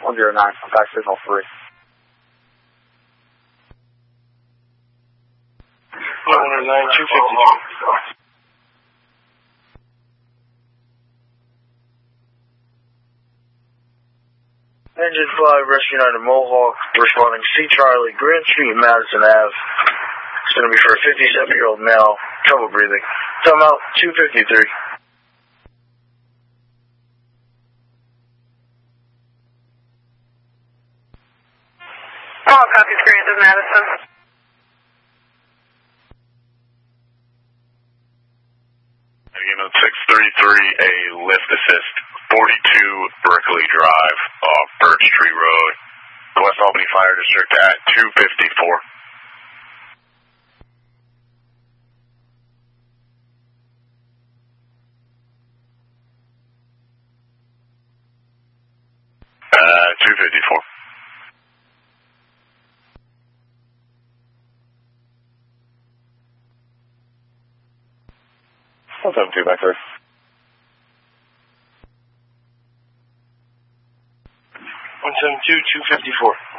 109, contact signal 3. 109, 252. Engine 5, Rescue United Mohawk, responding C. Charlie, Grand Street, Madison Ave. It's going to be for a 57-year-old male, trouble breathing. Time out, 253. All copies, Grant of Madison. Again, on 633, a lift assist, 42 Berkeley Drive, off Birch Tree Road, the West Albany Fire District at 254. Uh, 254. I'll have 2 back there. 172, 254.